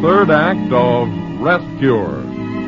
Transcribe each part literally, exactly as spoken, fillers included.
Third act of Rescuers.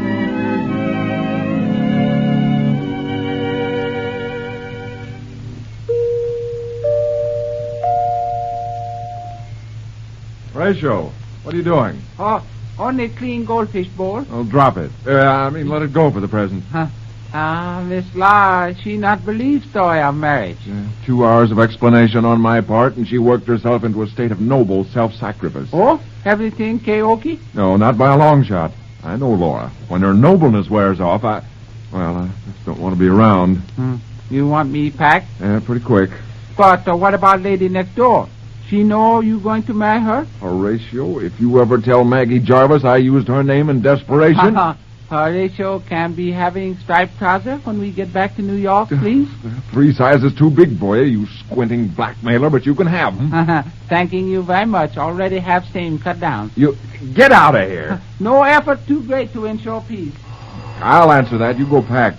Horatio, what are you doing? Oh, only clean goldfish bowl. Oh, drop it. Uh, I mean, let it go for the present. Huh. Ah, Miss Laura, she not believe story of marriage. Uh, two hours of explanation on my part, and she worked herself into a state of noble self-sacrifice. Oh, everything karaoke? No, not by a long shot. I know Laura. When her nobleness wears off, I... Well, I just don't want to be around. Hmm. You want me packed? Yeah, pretty quick. But uh, what about lady next door? She know you going to marry her? Horatio, if you ever tell Maggie Jarvis I used her name in desperation... Horatio can be having striped trousers when we get back to New York, please? Three sizes too big for you, you squinting blackmailer, but you can have them. Thanking you very much. Already have same cut down. You... Get out of here. No effort too great to ensure peace. I'll answer that. You go pack.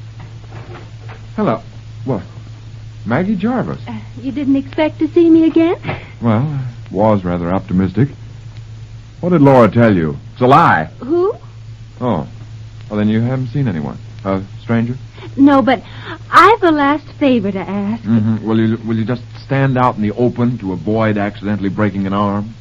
Hello. What? Maggie Jarvis. Uh, you didn't expect to see me again? Well, I was rather optimistic. What did Laura tell you? It's a lie. Who? Oh. Well, then you haven't seen anyone. A stranger? No, but I've a last favor to ask. Mm-hmm. Will you will you just stand out in the open to avoid accidentally breaking an arm?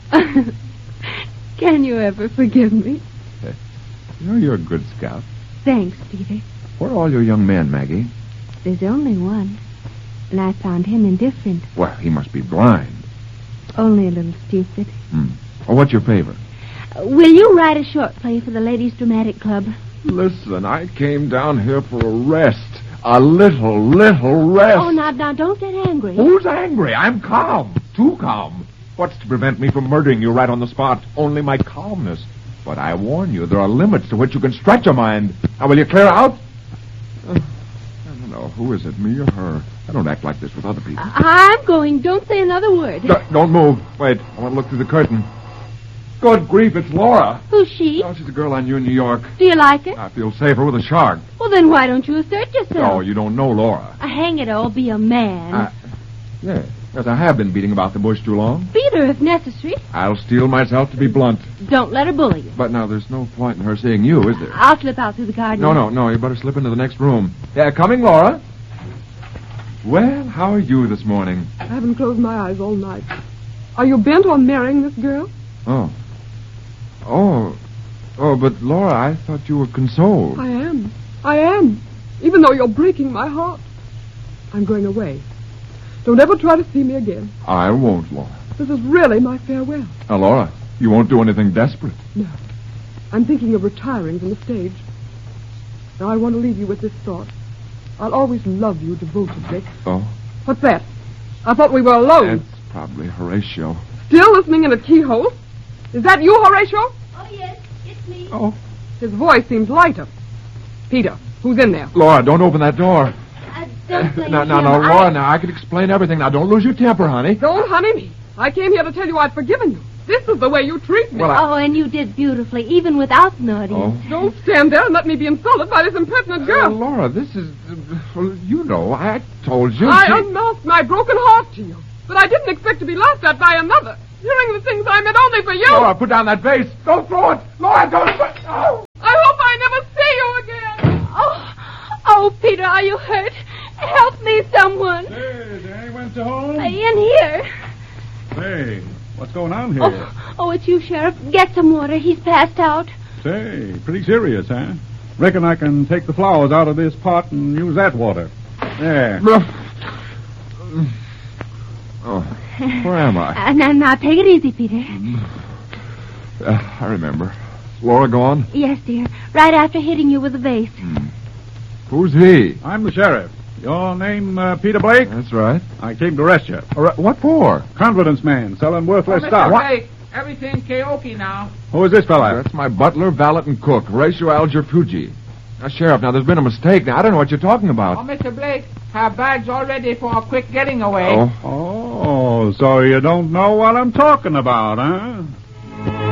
Can you ever forgive me? Hey, you know you're a good scout. Thanks, Peter. Where are all your young men, Maggie? There's only one, and I found him indifferent. Well, he must be blind. Only a little stupid. Hmm. Oh, what's your favor? Uh, will you write a short play for the Ladies' Dramatic Club? Listen, I came down here for a rest. A little, little rest. Oh, now, now, don't get angry. Who's angry? I'm calm. Too calm. What's to prevent me from murdering you right on the spot? Only my calmness. But I warn you, there are limits to which you can stretch a mind. Now, will you clear out? Uh, I don't know. Who is it, me or her? I don't act like this with other people. I'm going. Don't say another word. D- don't move. Wait, I want to look through the curtain. Good grief, it's Laura. Who's she? Oh, she's a girl I knew in New York. Do you like her? I feel safer with a shark. Well, then why don't you assert yourself? Oh, you don't know Laura. Uh, hang it all, be a man. Uh, yeah, yes, I have been beating about the bush too long. Beat her if necessary. I'll steel myself to be blunt. Don't let her bully you. But now, there's no point in her seeing you, is there? I'll slip out through the garden. No, no, no, you better slip into the next room. Yeah, coming, Laura. Well, how are you this morning? I haven't closed my eyes all night. Are you bent on marrying this girl? Oh. Oh. Oh, but Laura, I thought you were consoled. I am. I am. Even though you're breaking my heart. I'm going away. Don't ever try to see me again. I won't, Laura. This is really my farewell. Now, Laura, you won't do anything desperate. No. I'm thinking of retiring from the stage. Now, I want to leave you with this thought. I'll always love you devotedly. Oh? What's that? I thought we were alone. That's probably Horatio. Still listening in a keyhole? Is that you, Horatio? Oh, yes, it's me. Oh. His voice seems lighter. Peter, who's in there? Laura, don't open that door. Uh, don't blame Now, now, him. now, I- Laura, now, I can explain everything. Now, don't lose your temper, honey. Don't honey me. I came here to tell you I've forgiven you. This is the way you treat me. Well, I... Oh, and you did beautifully, even without naughtiness. Oh. Don't stand there and let me be insulted by this impertinent Uh, girl. Laura, this is... Uh, well, you know, I told you... I she- unmasked my broken heart to you, but I didn't expect to be laughed at by another. Hearing the things I meant only for you. Laura, put down that vase. Don't throw it. Laura, don't... Oh! I hope I never see you again. Oh, oh, Peter, are you hurt? Help me, someone. Hey, is anyone to home? Uh, in here. Hey, what's going on here? Oh, oh, it's you, Sheriff. Get some water. He's passed out. Say, pretty serious, huh? Reckon I can take the flowers out of this pot and use that water. There. Oh, where am I? Uh, now, now, take it easy, Peter. Uh, I remember. Laura gone? Yes, dear. Right after hitting you with the vase. Hmm. Who's he? I'm the sheriff. Your name, uh, Peter Blake? That's right. I came to arrest you. All right. What for? Confidence man, selling worthless Oh, stock. Mister Blake, everything karaoke now. Who is this fella? That's my butler, valet, and cook, Horatio Alger Fuji. Now, Sheriff, now, there's been a mistake. Now, I don't know what you're talking about. Oh, Mister Blake, have bags all ready for a quick getting away. Oh. Oh, so you don't know what I'm talking about, huh?